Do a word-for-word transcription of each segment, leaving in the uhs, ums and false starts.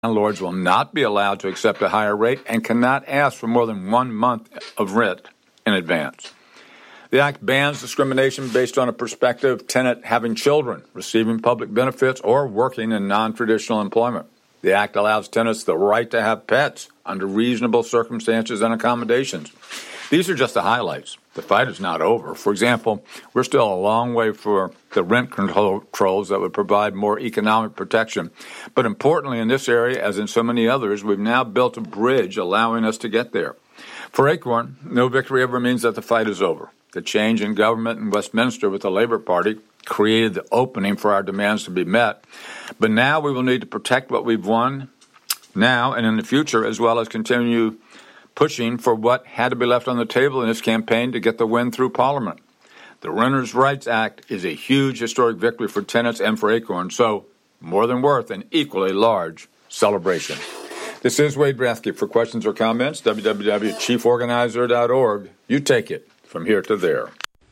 Landlords will not be allowed to accept a higher rate and cannot ask for more than one month of rent in advance. The Act bans discrimination based on a prospective tenant having children, receiving public benefits, or working in non-traditional employment. The Act allows tenants the right to have pets under reasonable circumstances and accommodations. These are just the highlights. The fight is not over. For example, we're still a long way for the rent controls that would provide more economic protection. But importantly, in this area, as in so many others, we've now built a bridge allowing us to get there. For Acorn, no victory ever means that the fight is over. The change in government in Westminster with the Labour Party created the opening for our demands to be met. But now we will need to protect what we've won now and in the future, as well as continue pushing for what had to be left on the table in this campaign to get the win through Parliament. The Renters' Rights Act is a huge historic victory for tenants and for Acorn, so more than worth an equally large celebration. This is Wade Brathke. For questions or comments, w w w dot chief organizer dot org. You take it from here to there.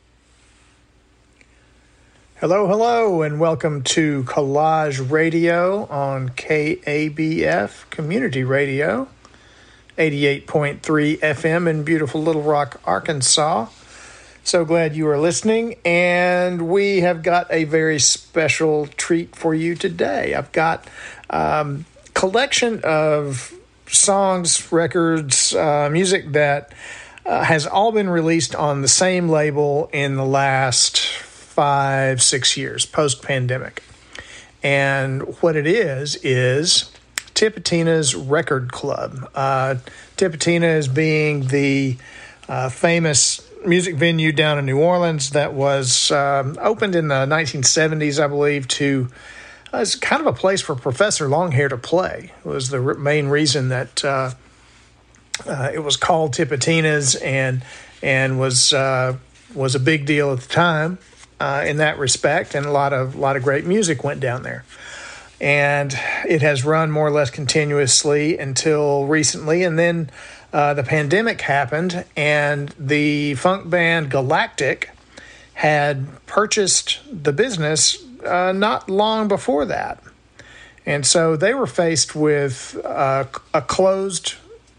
Hello, hello, and welcome to Collage Radio on K A B F Community Radio, eighty-eight point three F M in beautiful Little Rock, Arkansas. So glad you are listening, and we have got a very special treat for you today. I've got a um, collection of songs, records, uh, music that uh, has all been released on the same label in the last five, six years, post-pandemic. And what it is, is Tipitina's Record Club. Uh, Tipitina is being the uh, famous music venue down in New Orleans that was um, opened in the nineteen seventies, I believe, to uh, it's kind of a place for Professor Longhair to play. It was the re- main reason that uh, uh, it was called Tipitina's and and was uh, was a big deal at the time uh, in that respect, and a lot of a lot of great music went down there. And it has run more or less continuously until recently. And then uh, the pandemic happened, and the funk band Galactic had purchased the business uh, not long before that. And so they were faced with uh, a closed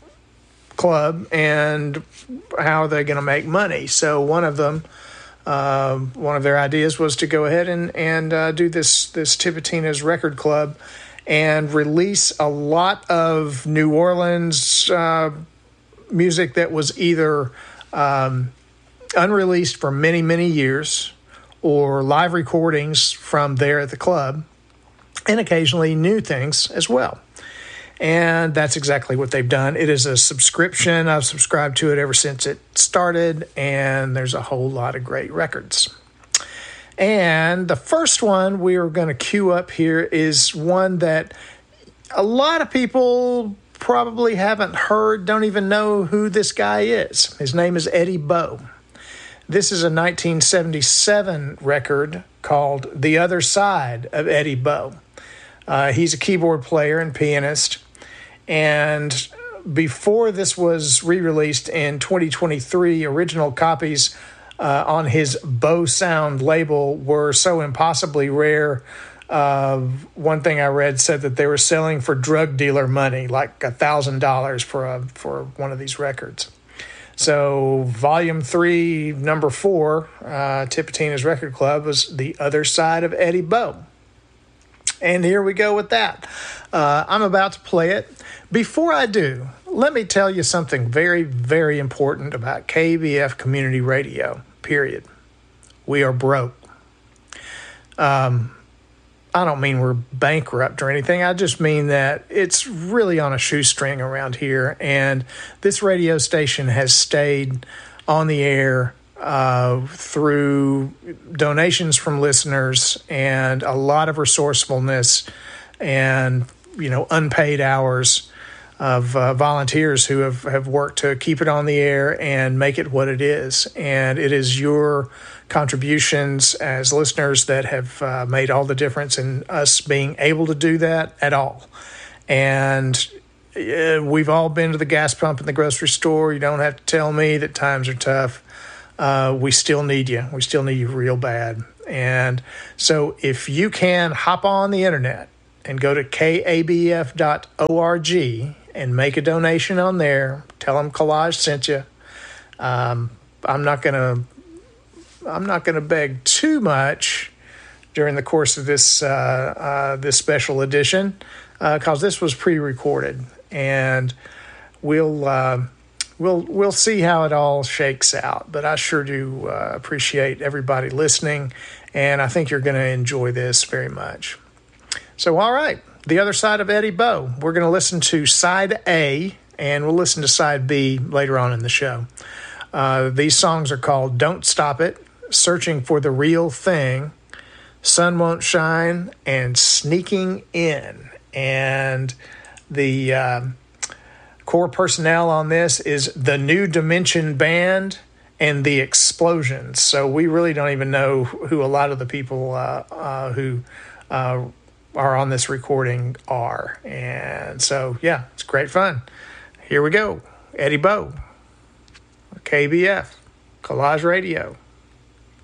club and how they're going to make money. So one of them, Uh, one of their ideas was to go ahead and, and uh, do this, this Tipitina's Record Club and release a lot of New Orleans uh, music that was either um, unreleased for many, many years or live recordings from there at the club, and occasionally new things as well. And that's exactly what they've done. It is a subscription. I've subscribed to it ever since it started, and there's a whole lot of great records. And the first one we are going to queue up here is one that a lot of people probably haven't heard, don't even know who this guy is. His name is Eddie Bo. This is a nineteen seventy-seven record called The Other Side of Eddie Bo. Uh, he's a keyboard player and pianist. And before this was re-released in twenty twenty-three, original copies uh, on his Bo Sound label were so impossibly rare. Uh, one thing I read said that they were selling for drug dealer money, like a thousand dollars for a for one of these records. So Volume Three, Number Four, uh, Tipitina's Record Club, was The Other Side of Eddie Bo. And here we go with that. Uh, I'm about to play it. Before I do, let me tell you something very, very important about K B F Community Radio, period. We are broke. Um, I don't mean we're bankrupt or anything. I just mean that it's really on a shoestring around here. And this radio station has stayed on the air Uh, through donations from listeners and a lot of resourcefulness and, you know, unpaid hours of uh, volunteers who have, have worked to keep it on the air and make it what it is. And it is your contributions as listeners that have uh, made all the difference in us being able to do that at all. And uh, we've all been to the gas pump in the grocery store. You don't have to tell me that times are tough. Uh, we still need you. We still need you real bad. And so if you can hop on the internet and go to K A B F dot org and make a donation on there. Tell them Collage sent you. Um, I'm not gonna I'm not gonna beg too much during the course of this uh, uh, this special edition because uh, this was pre-recorded, and we'll uh, we'll we'll see how it all shakes out. But I sure do uh, appreciate everybody listening, and I think you're going to enjoy this very much. So, all right, the other side of Eddie Bo. We're going to listen to side A, and we'll listen to side B later on in the show. Uh, these songs are called Don't Stop It, Searching for the Real Thing, Sun Won't Shine, and Sneaking In. And the uh, core personnel on this is the New Dimension Band and the Explosions. So we really don't even know who a lot of the people uh, uh, who uh, are on this recording are. And so, yeah, it's great fun. Here we go. Eddie Bo, K B F, Collage Radio.